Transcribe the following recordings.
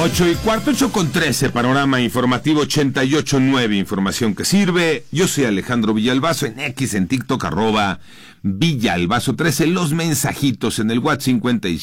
8:15, 8:13, panorama informativo 88.9, información que sirve. Yo soy Alejandro Villalbazo, en X, en TikTok, @Villalbazo13, los mensajitos en el WhatsApp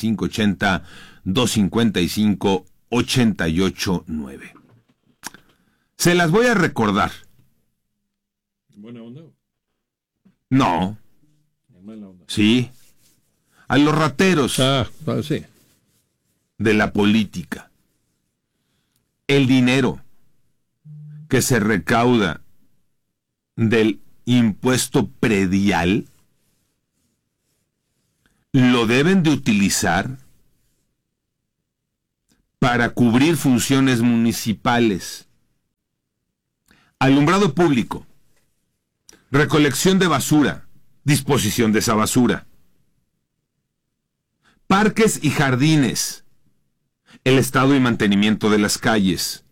5580-255-889. Se las voy a recordar. ¿Buena onda? No. Mala onda. Sí. A los rateros Sí. de la política. El dinero que se recauda del impuesto predial lo deben de utilizar para cubrir funciones municipales, alumbrado público, recolección de basura, disposición de esa basura, parques y jardines, el estado y mantenimiento de las calles.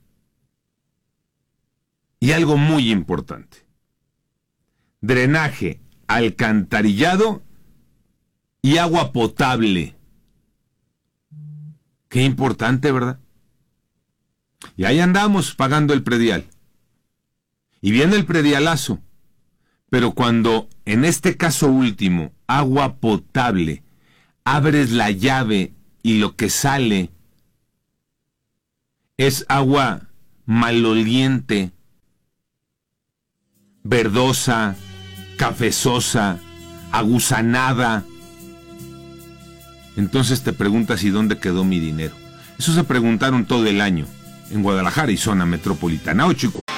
Y algo muy importante: drenaje, alcantarillado y agua potable. Qué importante, ¿verdad? Y ahí andamos pagando el predial. Y viene el predialazo. Pero cuando, en este caso último, agua potable, abres la llave y lo que sale es agua maloliente, verdosa, cafezosa, aguzanada. Entonces te preguntas: ¿y dónde quedó mi dinero? Eso se preguntaron todo el año en Guadalajara y zona metropolitana. 8:15.